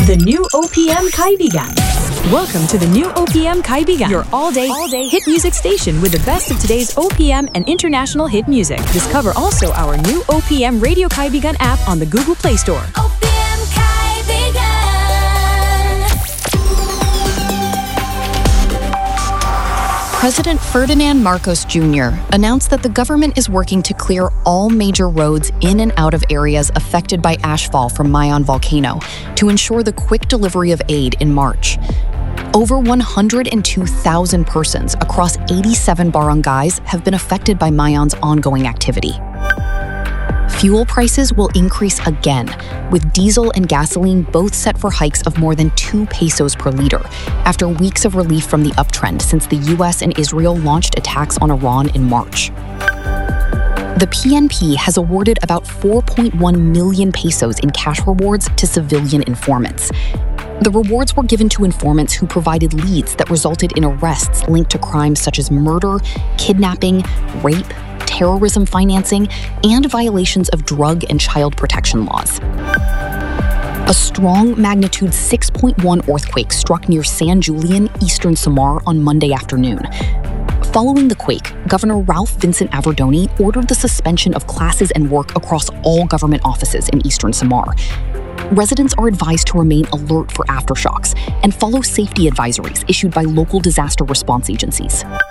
The new OPM Kaibigan. Welcome to the new OPM Kaibigan, your all-day hit music station with the best of today's OPM and international hit music. Discover also our new OPM Radio Kaibigan app on the Google Play Store. OPM Kaibigan. President Ferdinand Marcos Jr. announced that the government is working to clear all major roads in and out of areas affected by ashfall from Mayon volcano to ensure the quick delivery of aid in March. Over 102,000 persons across 87 barangays have been affected by Mayon's ongoing activity. Fuel prices will increase again, with diesel and gasoline both set for hikes of more than 2 pesos per liter, after weeks of relief from the uptrend since the US and Israel launched attacks on Iran in March. The PNP has awarded about 4.1 million pesos in cash rewards to civilian informants. The rewards were given to informants who provided leads that resulted in arrests linked to crimes such as murder, kidnapping, rape, terrorism financing, and violations of drug and child protection laws. A strong magnitude 6.1 earthquake struck near San Julian, eastern Samar on Monday afternoon. Following the quake, Governor Ralph Vincent Averdoni ordered the suspension of classes and work across all government offices in eastern Samar. Residents are advised to remain alert for aftershocks and follow safety advisories issued by local disaster response agencies.